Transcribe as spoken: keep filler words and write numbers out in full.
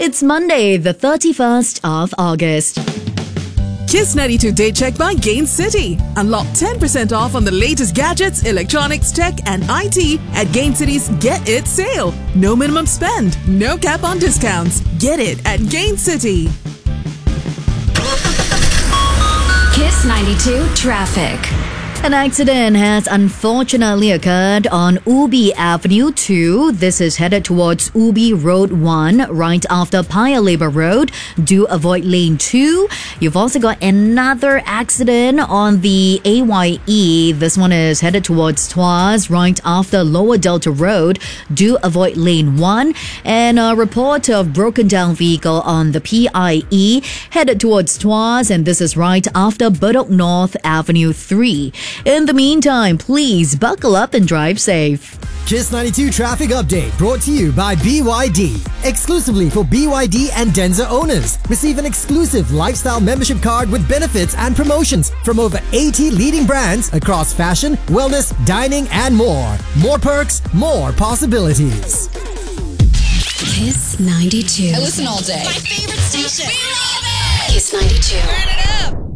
It's Monday, the thirty-first of August. Kiss ninety-two Day Check by Gain City. Unlock ten percent off on the latest gadgets, electronics, tech and I T at Gain City's Get It sale. No minimum spend, no cap on discounts. Get it at Gain City. Kiss ninety-two Traffic. An accident has unfortunately occurred on Ubi Avenue two. This is headed towards Ubi Road one, right after Paya Lebar Road. Do avoid lane two. You've also got another accident on the A Y E. This one is headed towards Tuas, right after Lower Delta Road. Do avoid lane one. And a report of broken down vehicle on the P I E, headed towards Tuas, and this is right after Bedok North Avenue three. In the meantime, please buckle up and drive safe. Kiss ninety-two Traffic Update brought to you by B Y D. Exclusively for B Y D and Denza owners. Receive an exclusive lifestyle membership card with benefits and promotions from over eighty leading brands across fashion, wellness, dining and more. More perks, more possibilities. Kiss ninety-two. I listen all day. My favorite station. We love it. Kiss ninety-two. Turn it up.